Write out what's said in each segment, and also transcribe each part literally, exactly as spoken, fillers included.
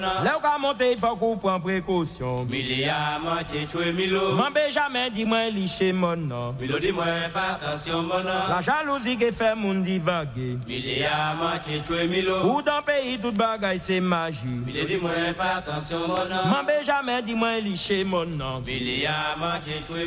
Là où monter, il faut qu'on prenne précaution. Milia, moitié, tué, Milo. M'en jamais dis-moi licher mon nom. Milo, dis-moi, fais attention, mon nom. La jalousie qui fait mon divaguer. Milia, moitié, tué, Milo. Ou dans le pays, toute bagaille, c'est magie. Milo, dis-moi, fais attention, mon nom. M'en jamais dis-moi licher mon nom. Milia, moitié, tué,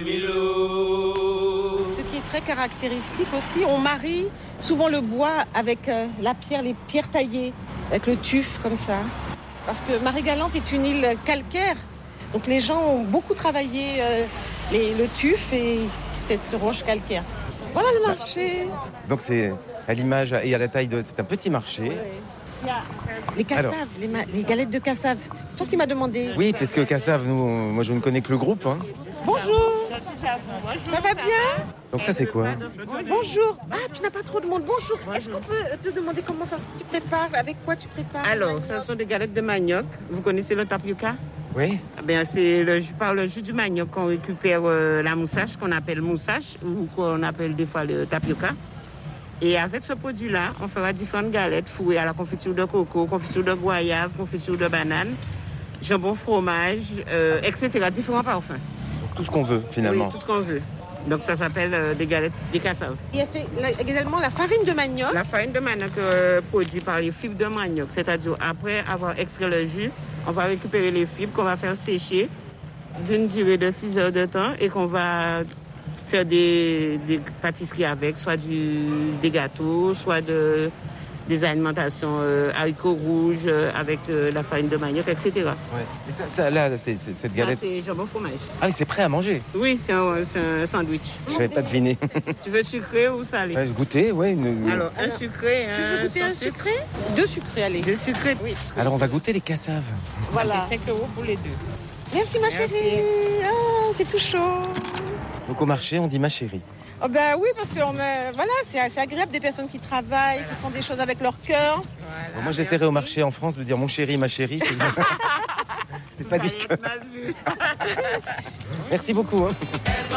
Milo. Ce qui est très caractéristique aussi, on marie souvent le bois avec euh, la pierre, les pierres taillées, avec le tuf comme ça. Parce que Marie-Galante est une île calcaire, donc les gens ont beaucoup travaillé euh, les, le tuf et cette roche calcaire. Voilà le marché. Donc c'est à l'image et à la taille de... C'est un petit marché. Il y a les cassaves, les, ma- les galettes de cassave. C'est toi qui m'as demandé. Oui, parce que Cassave, nous, on- moi je ne connais que le groupe. Hein. Bonjour. Ça va bien? Donc ça c'est quoi? Bonjour. Ah, tu n'as pas trop de monde. Bonjour. Est-ce qu'on peut te demander comment ça se tu prépares? Avec quoi tu prépares? Alors, ce sont des galettes de manioc. Vous connaissez le tapioca? Oui. Eh bien, c'est le, jus- par le jus du manioc qu'on récupère euh, la moussage, qu'on appelle moussage, ou qu'on appelle des fois le tapioca. Et avec ce produit-là, on fera différentes galettes fourrées à la confiture de coco, confiture de goyave, confiture de banane, jambon fromage, euh, et cetera. Différents parfums. Tout ce qu'on veut finalement. Oui, tout ce qu'on veut. Donc ça s'appelle euh, des galettes des cassaves. Il y a fait la- également la farine de manioc. La farine de manioc euh, produite par les fibres de manioc, c'est-à-dire après avoir extrait le jus, on va récupérer les fibres qu'on va faire sécher d'une durée de six heures de temps et qu'on va faire des, des pâtisseries avec, soit du, des gâteaux, soit de, des alimentations euh, haricots rouges euh, avec euh, la farine de manioc, et cetera. Ouais. Et ça, ça, là, c'est, c'est- cette Ça, galette. c'est jambon fromage. Ah oui, c'est prêt à manger. Oui, c'est un, c'est un sandwich. Je n'avais pas deviné. Tu veux sucré ou salé? Ouais, goûter, ouais. Une... Alors, un Alors, sucré, Tu veux un goûter sans un sucre. sucré? Deux sucrés, allez. Deux sucrés. Oui. Alors on va goûter les cassaves. Voilà. cinq euros pour les deux. Merci ma Merci. chérie. Oh, c'est tout chaud. Donc au marché, on dit ma chérie. Oh ben oui, parce que on me- voilà, c'est c'est agréable des personnes qui travaillent, qui font des choses avec leur cœur. Bon, moi j'essaierai au marché en France de dire mon chéri, ma chérie. C'est, c'est pas dit que... Mal vu. Merci beaucoup. Hein.